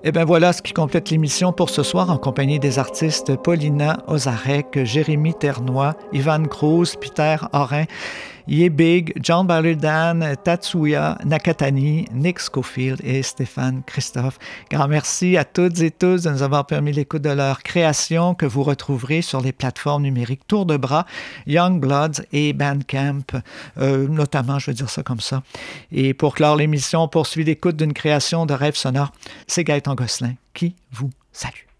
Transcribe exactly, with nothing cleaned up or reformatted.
Et bien voilà ce qui complète l'émission pour ce soir en compagnie des artistes Paulina Ozarek, Jérémy Ternois, Ivan Cruz, Peter Horin, Yebig, John Baludan, Tatsuya Nakatani, Nick Schofield et Stéphane Christophe. Grand merci à toutes et tous de nous avoir permis l'écoute de leur création que vous retrouverez sur les plateformes numériques Tour de Bras, Young Bloods et Bandcamp, euh, notamment, je veux dire ça comme ça. Et pour clore l'émission, on poursuit l'écoute d'une création de rêve sonore. C'est Gaëtan Gosselin qui vous salue.